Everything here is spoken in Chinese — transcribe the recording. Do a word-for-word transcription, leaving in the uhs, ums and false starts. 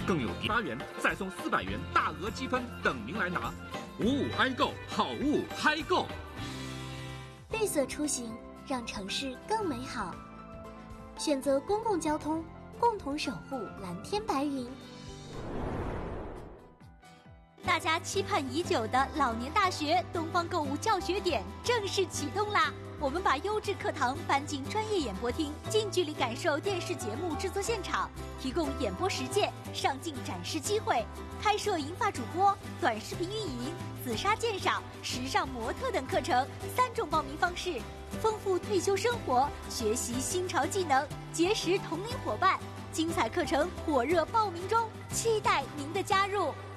更有八元再送四百元大额积分等您来拿。五五挨购，好物嗨购。 绿色出行，让城市更美好。选择公共交通，共同守护蓝天白云。 大家期盼已久的老年大学东方购物教学点正式启动啦！我们把优质课堂搬进专业演播厅，近距离感受电视节目制作现场，提供演播实践、上镜展示机会，开设银发主播、短视频运营、紫砂鉴赏、时尚模特等课程三种报名方式，丰富退休生活，学习新潮技能，结识同龄伙伴。精彩课程火热报名中，期待您的加入。